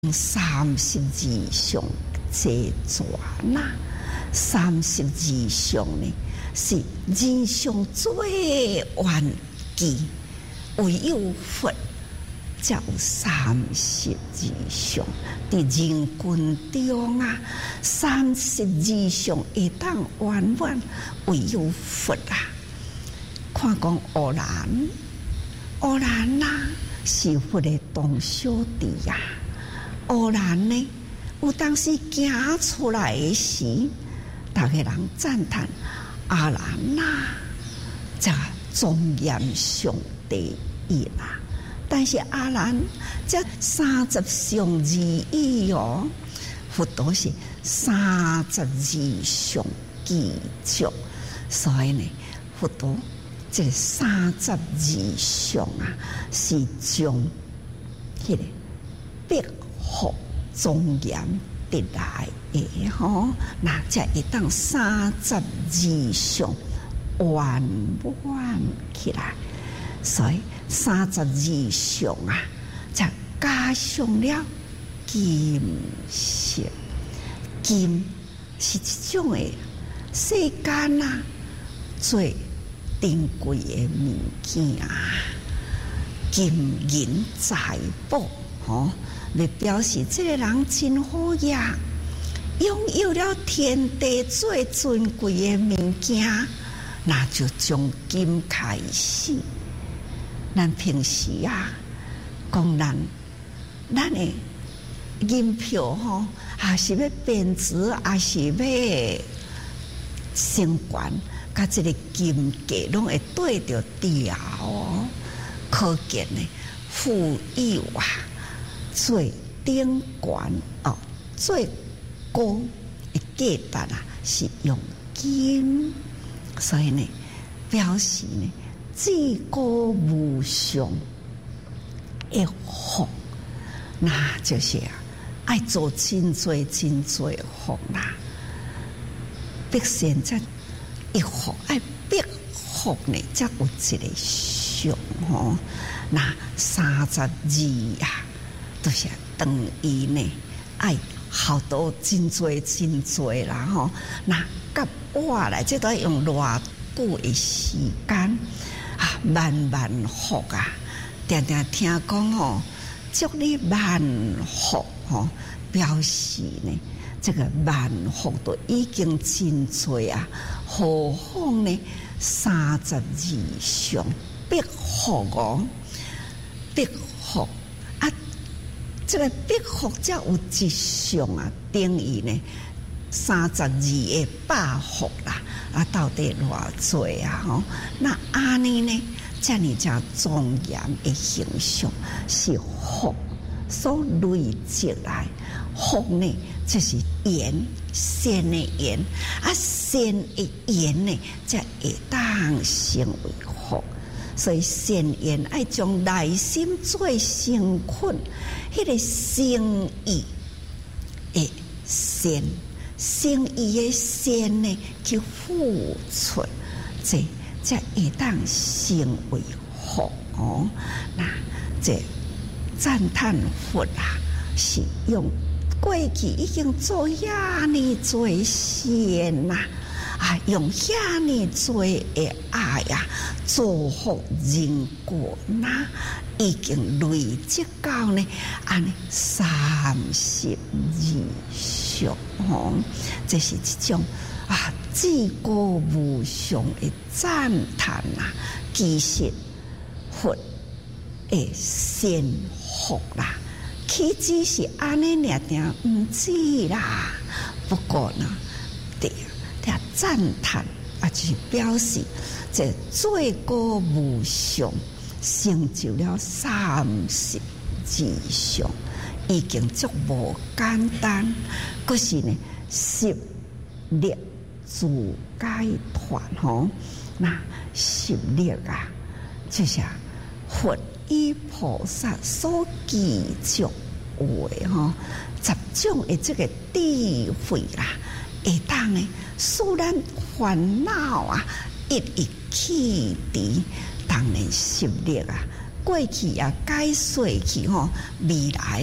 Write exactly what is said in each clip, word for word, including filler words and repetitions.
三十二相这转呐，三十二相呢是人上最顽疾，唯有佛才有三十二相。伫人群中啊，三十二相会当圆满，唯有佛啊。看讲乌兰，乌兰呐是佛的同小弟呀。乌兰呢，有当时行出来的时，大家人赞叹阿兰呐，这庄严上第一啦。但是阿兰这三十相而已哦，佛陀是三十二相具足，所以呢，佛陀这三十二相啊，是将迄个必福庄严得来的吼，那才会当三十二相圆满起来。所以三十二相啊，才加上了金色。金是一种的世间啊最珍贵的物件啊，金银财宝吼。来表示这个人真好呀，拥有了天地最尊贵的物件，那就从金开始。咱平时啊，讲咱咱的银票吼，还是要贬值，还是要升悬，甲这个金价拢会对着调哦。可见呢，富有啊。最顶悬哦，最高的价值啊，是用金，所以呢，表示呢，至高无上的福，那就是啊，爱做真多真多的福啦。必现在一福，爱必福呢，才有一个上吼，那三十二啊。都是等于呢，爱好多真多真多啦吼。那甲我来，这都用偌久的时间啊，万万福啊！常常听讲吼，祝你万福吼，表示呢，这个万福都已经真多啊，何况呢，三十二相必福哦，必福。这个必福才有一相啊，等于呢三十二个百福啦，啊，到底偌多啊？吼，那安尼呢，这样才庄严的形象是福所累积来，福呢就是缘，善的缘啊，善的缘呢才会当成为福。所以善缘爱将内心做成困，迄个诚意的善，诚意的善呢去付出，这才会当成为福哦。那这赞叹佛啊，是用过去已经做遐尼做善呐。啊，用遐尼多的爱呀，祝福人过呐，已经累积到呢，安尼三十二相吼，这是一种啊至高无上的赞叹呐。其实佛的善福啦，岂只是安尼尔尔唔止啦。不过呢，对。赞叹啊，就是表示这最高无上成就了三十二相，已经足无简单。可是呢，十力自解脱吼，那十力啊，就是佛与菩萨所具足的吼，十种的这个智慧啦。会当呢，使咱烦恼啊一一去除，当然十力啊，过去啊改过去吼，未来呢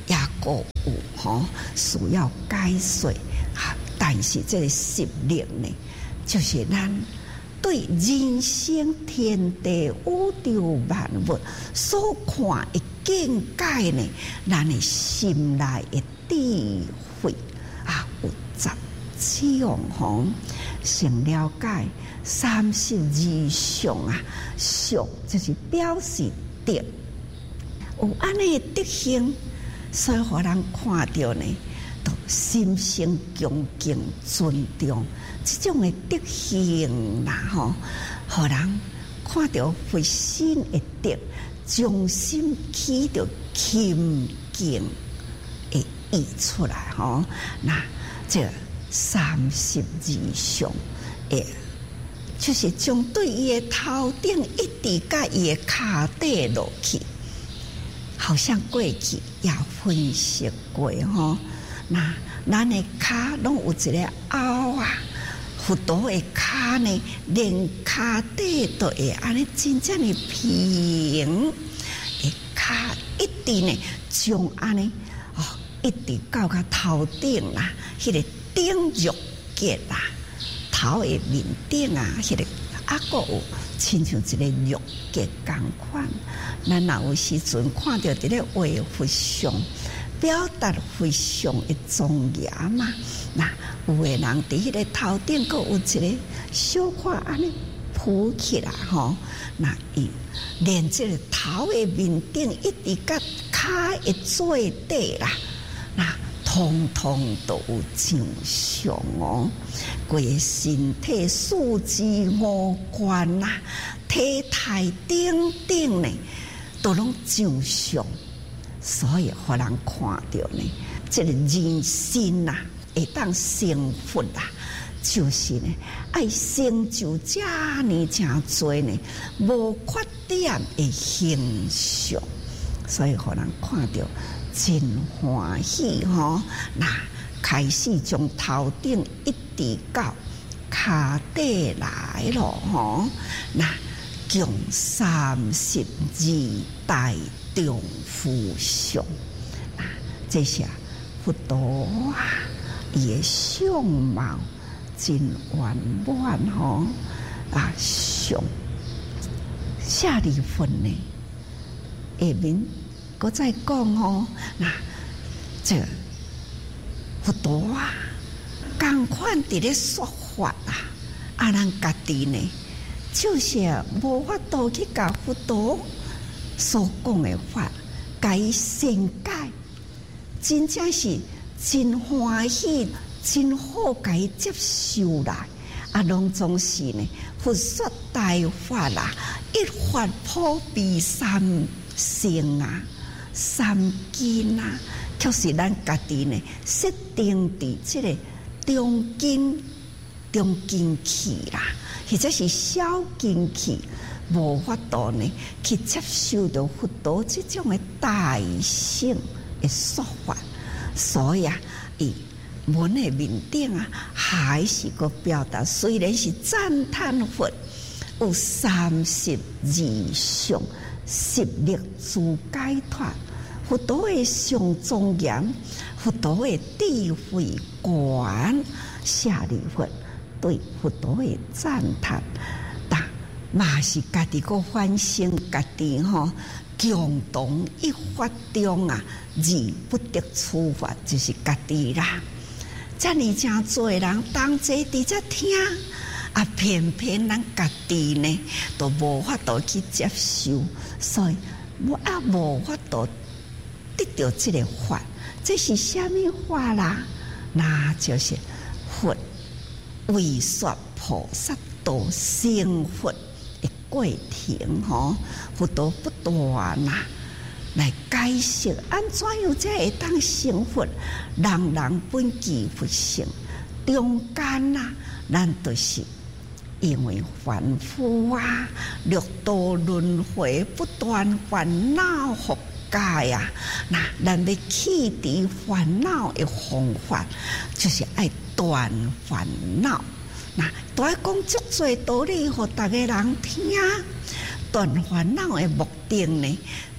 也个有吼需要解说啊。但是这个实力呢，就是咱对人生天地宇宙万物所看的境界呢，咱的心内的智慧啊，有十种吼，先了解三十二相啊，相就是表示德，有安尼的德行，所以互人看到呢，都心生恭敬尊重。这种的德行啦，吼，互人看到会心的德，将心起着亲近的意出来，吼。那这三十二相，诶，就是将对伊的头顶一直甲伊的骹底落去，好像过去也分析过吼。那咱的骹拢有一个凹啊。佛陀的骹呢，连骹底都会安尼真正的平，的骹一直呢，将安尼哦，一直到个头顶啦，迄、那个顶肉结啦，头的面顶啊，迄、那个啊个有亲像一个肉结共款。咱若有时阵看到伫咧画佛像，表达非常的庄严嘛。那有的人伫迄个头顶，阁有一个小块安尼浮起来吼。那伊连这个头的面顶一直甲骹的做底啦，那通通都有像相哦。规个身体四肢五官啦，体态等等呢，都拢像相。所以互人看到呢，这个人生呐，会当成佛啊，就是呢，爱成就遮呢诚多呢无缺点的形象，所以互人看到真欢喜吼。那开始从头顶一直到骹底来咯吼，那共三十二大众佛像，啊，这些佛陀啊，伊的相貌真圆满吼啊，像下里分呢，下面搁再讲吼，那这佛陀啊，共款伫咧说法啊，啊，咱家己呢，就是无法度去甲佛陀所讲的法，甲伊善解，真正是真欢喜，真好，甲伊接受来。啊，拢总是呢，佛说大法啦，一法普遍三性啊，三根啊，却是咱家己呢，设定伫这个中根、中根器啦，或者是小根器。无法度呢，去接受到佛陀这种的大乘的说法，所以啊，伊文的面顶啊，还是个表达，虽然是赞叹佛有三十二相，十力自解脱，佛陀的上庄严，佛陀的智慧观，舍利弗对佛陀的赞叹。嘛是家己个反省家己吼，共同一法中啊，而不得处罚，就是家己啦。遮尔诚多人当坐伫遮听，啊，偏偏咱家己呢，都无法度去接受，所以我啊无法度得到这个法。这是虾米法啦？那就是佛为说菩萨道成佛过程吼，佛陀不断呐来解释，安怎样才会当成佛？人人本具佛性，中间呐，咱就是因为凡夫啊，六道轮回，不断烦恼覆盖啊。那咱要去除烦恼的方法，就是爱断烦恼。那都爱讲足多道理，互大家人听。断烦恼的目的呢，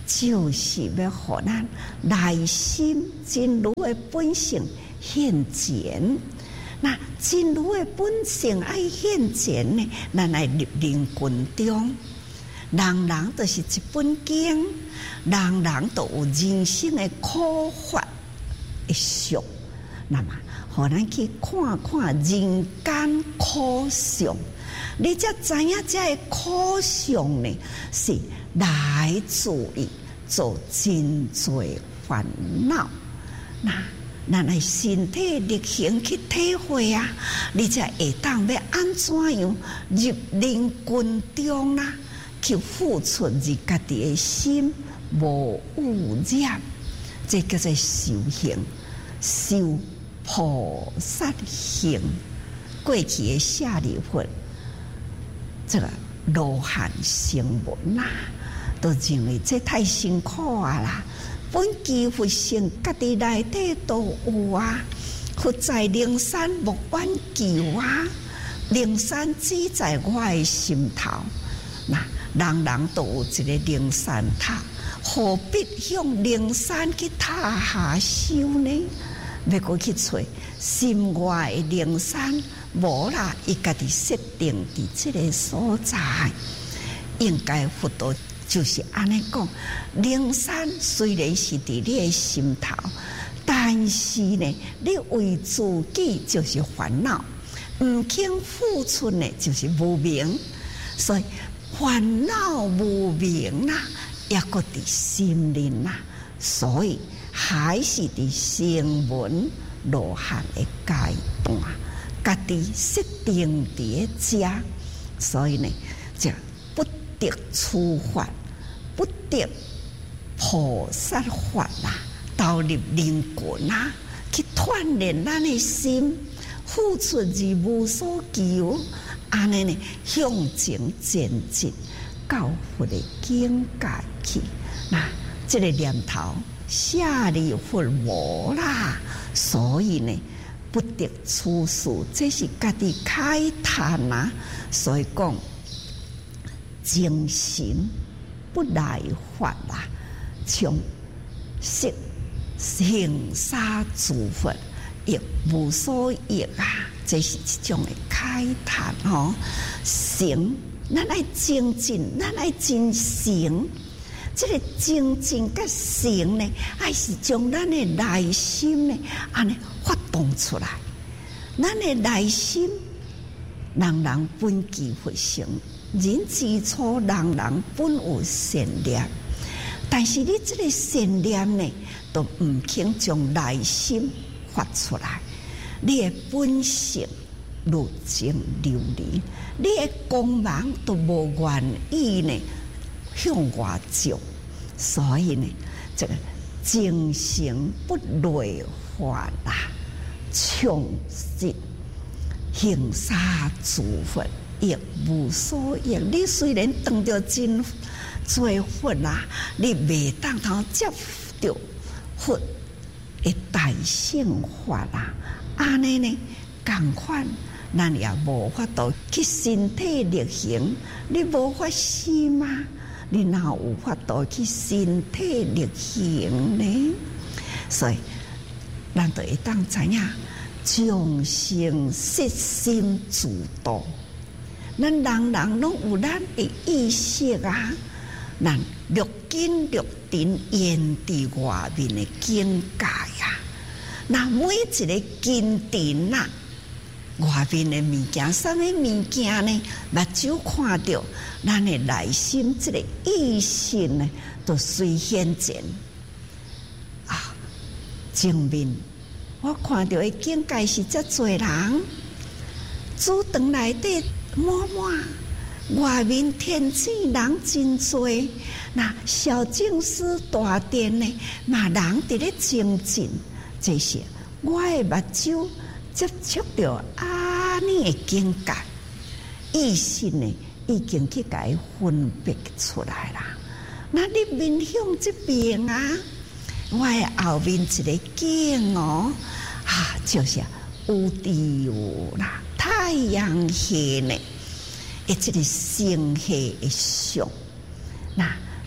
就是要互咱内心真如的本性现前。那真如的本性爱现前呢，咱来入灵群中。人人都是一本经，人人都有人生的苦法一相。那么，互咱去看看人间苦相，你才知影这个苦相呢，是来自于做真多烦恼。那咱的身体力行去体会啊，你才会当要安怎样入灵群中啦？去付出你家己的心无污染，这叫做修行，修菩萨行。过去的舍利弗，这个罗汉声闻啦，都认为这太辛苦啊啦。本机佛性家己内底都有啊，佛在灵山莫挽救啊，灵山只在我的心头。那人人都有一个灵山塔，何必向灵山去塔下修呢？要过去找心外的灵山，无啦，伊家己设定伫这个所在，应该佛陀就是安尼讲。灵山虽然是伫你的心头，但是呢，你为自己就是烦恼，唔肯付出呢，就是无明，所以。烦恼无明啦，也搁伫心里啦，所以还是伫声闻罗汉的阶段，家己设定伫遮，所以呢，就不得出法，不得菩萨法啦，投入灵魂啦，去锻炼咱的心，付出而无所求。安尼呢，向前前进到佛的境界去。那这个念头舍利弗无啦，所以呢，不得出世，这是家己开坛啊。所以讲，精神不来法啦，从色行沙诸佛亦无所益啊。这是一种的开坛吼，行，咱爱精进，咱爱真行。这个精进甲行呢，爱是将咱的内心呢，安尼发动出来。咱的内心，人人本具佛性，人之初，人人本有善念。但是你这个善念呢，都唔肯将内心发出来。你的本性如情流离，你的光芒都无愿意呢向外照，所以呢，这个精神不内化啦，充实行沙诸佛亦无所益。你虽然当着真做佛啦，你未当通接着佛的大乘法啦。安尼呢，同款，咱也无法度去身体力行，你无法死吗？你哪有法度去身体力行呢？所以，咱就会当知影，众生悉心自度。咱人人拢有咱的意识啊，咱六根六尘现伫外面的境界啊。那每一个根尘啊，外面的物件，什么物件呢？目睭看到，咱的内心这个意识呢，都随现前啊。前面我看到的境界是遮多人，主堂内底满满，外面天子人真多。那小净思大殿呢，嘛人伫咧精进。这些我的目睭接触到安尼的境界，意识呢已经去甲伊分别出来啦。那你面向这边啊，我的后面一个景哦，啊，就是有地有啦，太阳系呢，诶，这个星系的相，那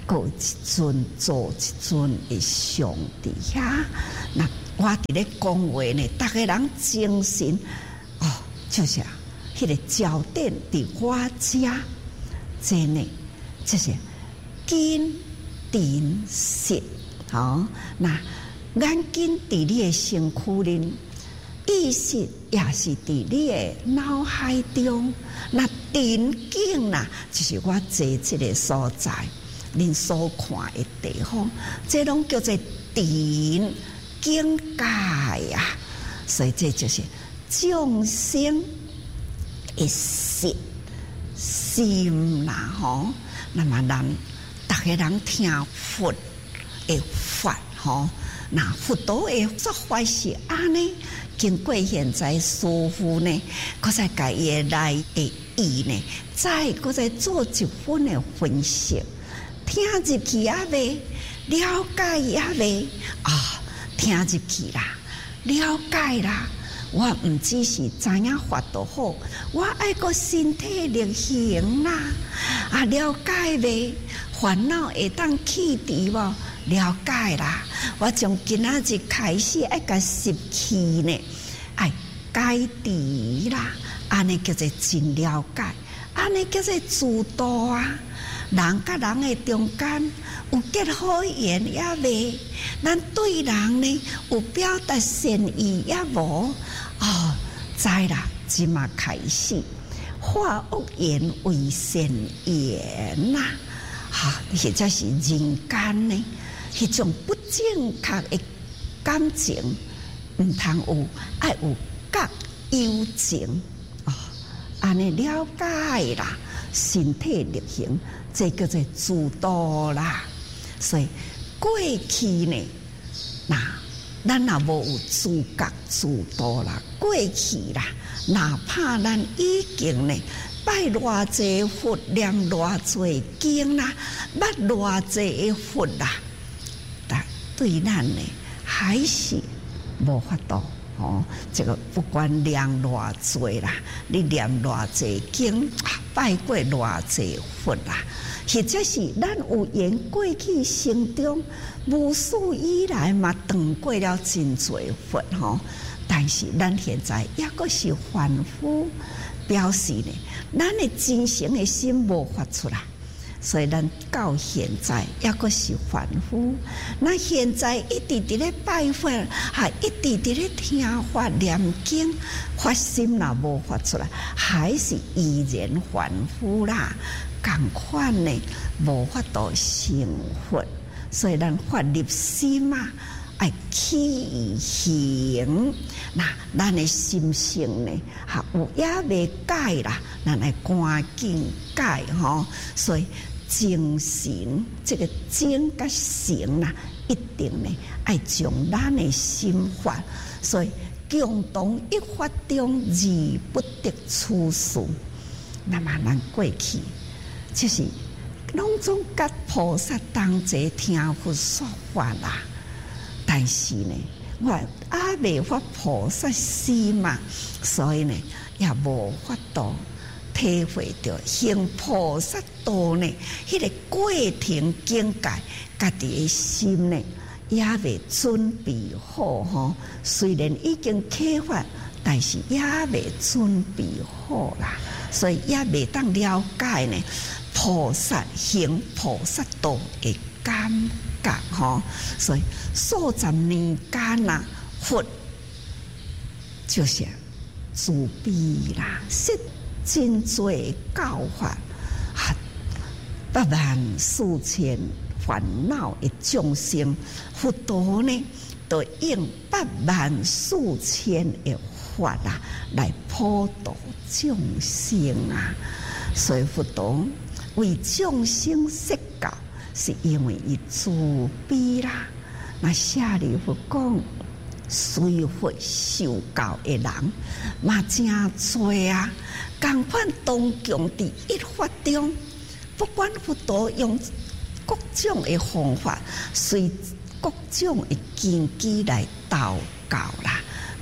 有一尊做一尊的上帝遐。那我伫咧讲话呢，逐个人精神哦，就是啊，迄个焦点伫我遮，真呢，就是紧定实。好，那眼睛伫你的身躯里，意识也是伫你的脑海中。那定境啦，就是我坐这个所在，恁所看的地方，这拢叫做定境界啊。所以这就是众生的实心啦，吼。那么咱逐个人听佛的法，吼，那佛陀的做法是安尼。经过现在师父呢，搁再甲伊的内的意呢，再搁再做一分的分析，听入去啊未？了解啊未？啊，听入去啦，了解啦。我毋只是知影法度好，我爱个身体力行啦。啊，了解未？烦恼会当去除无？了解啦。我从今仔日开始爱甲习气呢，爱解除啦。安尼叫做真了解，安尼叫做自度啊。人甲人的中间有结好缘也未？咱对人呢有表达善意也无？哦，知啦，即马开始化恶缘为善缘呐，哈，或者是人间呢，迄种不正确的感情，毋通有，爱有觉有情哦，安尼了解啦，身体力行，这叫做自度啦。所以过去呢，那咱也无有资格自度啦。过去啦，哪怕咱已经呢拜偌济佛，念偌济经啦，捌偌济佛啦，但对咱呢还是无法度哦。这个不管念偌济啦，你念偌济经，拜过偌济佛啦，或者是咱有缘过去生中无数以来嘛，断过了真多佛吼。但是咱现在也阁是凡夫，表示呢，咱的真诚的心无发出来，所以咱到现在也阁是凡夫。那现在一直伫咧拜佛，还一直伫咧听法念经，发心若无发出来，还是依然凡夫啦。共款呢，无法度成佛，所以咱发入心啊。爱起行，那咱的心性呢？哈，有也未改啦，咱来赶紧改吼。所以精神这个精甲神啦，一定呢爱将咱的心法。所以共同一法中，而不得出事。那么咱过去就是拢总甲菩萨同齐听佛说法啦。但是呢，我也未发菩萨心嘛，所以呢，也无法度体会到行菩萨道呢，迄个过程境界，家己的心呢，也未准备好吼。虽然已经启发，但是也未准备好啦，所以也未当了解呢，菩萨行菩萨道的感觉吼。所以数十年间呐，佛就是慈悲啦，说真多教法，啊，八万四千烦恼的众生，佛陀呢，就用八万四千的法啊，来普度众生啊。所以佛陀为众生说教，是因为伊慈悲啦。那舍利弗讲，随佛受教的人嘛真多啊。共款同共伫一法中，不管佛陀用各种的方法，随各种的根基来导教啦，达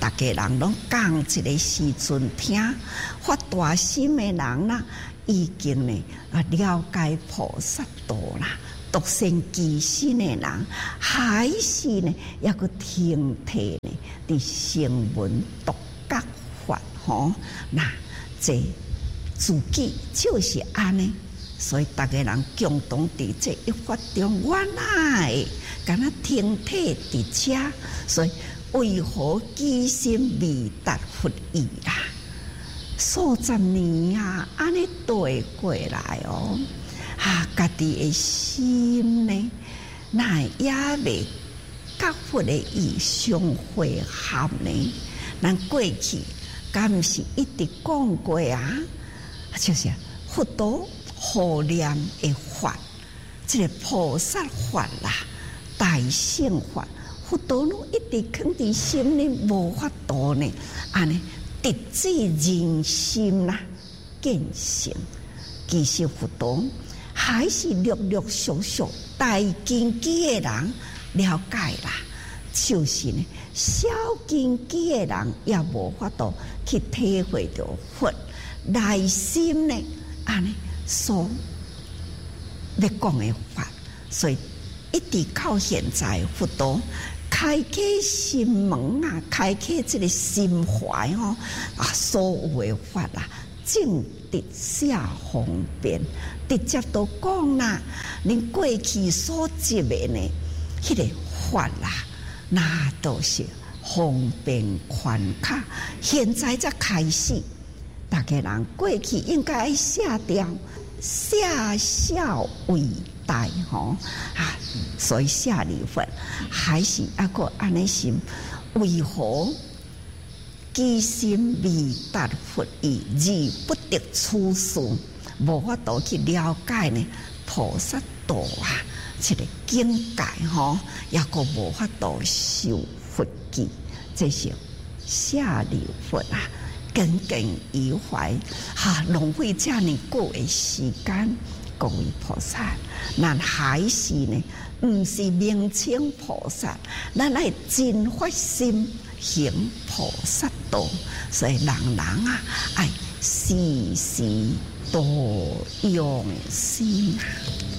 大家人拢讲一个时阵听，发大心的人啦，已经呢啊了解菩萨道啦，独善其身的人，还是呢也个听体呢伫声闻独觉法吼，那这自己就是安尼。所以大家人共同伫这一法中，原来敢若听体伫遮，所以为何机心未达佛意啦？数十年啊，安尼对过来哦，啊，家己的心呢，那也未甲佛的意相会合呢？咱过去敢毋是一直讲过啊？就是佛道护念的法，这个菩萨法啦，大乘法，佛道拢一直藏伫心里，无法度呢，安尼直至人心啦见性。其实佛道还是陆陆续续大根基的人了解啦，就是呢小根基的人也无法度去体会到佛内心呢安尼所要讲的法，所以一直到现在佛道开启心门啊，开启这个心怀哦啊，所有的法啊，正直下方便，直接都讲啦。恁过去所执的呢，迄、那个法啦，那都是方便宽卡。现在才开始，大家人过去应该写掉。下孝为大吼啊，所以下礼佛还是一个安尼心，为何机心未达佛意，而不得处事，无法度去了解呢？菩萨道啊，这个境界吼，也个无法度受佛记，这是下礼佛啊。耿耿于怀，哈、啊！浪费这样过的时间，各位菩萨，咱还是呢，唔是名称菩萨，咱来真发心行菩萨道，所以人人啊，爱时时多用心啊。